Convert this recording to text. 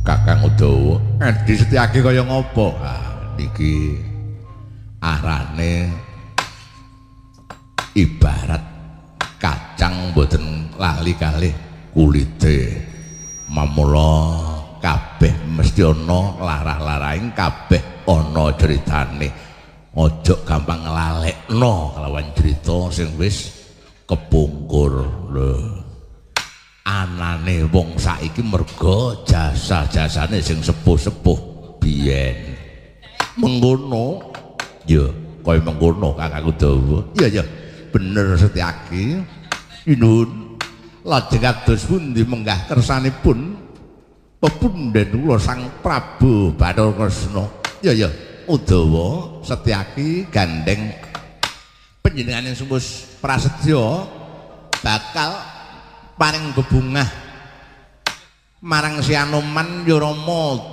Kakang Udawa disetyake kaya ngopo? Ah, niki arane ibarat kacang mboten lali kalih kulite. Mamula kabeh mesti ana larah-larahing, kabeh ana critane. Aja gampang nglalekno kelawan crita sing wis kepungkur. Lho. Anane wong saiki merga jasa-jasane sing sepuh-sepuh biyen. Mengkono ya kaya mengkono Kakang Udawa. Iya ya bener Setyaki. Inun lajeng kados pundi menggah kersanipun pepunden kula Sang Prabu Bathara. Iya ya Udawa Setyaki gandeng panjenengan yang sumus prasetya bakal paring bebungah marang si Anoman ya Rama